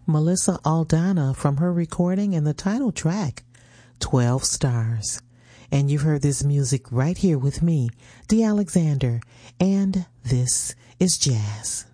Melissa Aldana from her recording and the title track, 12 Stars. And you've heard this music right here with me, Dee Alexander, and this is Jazz.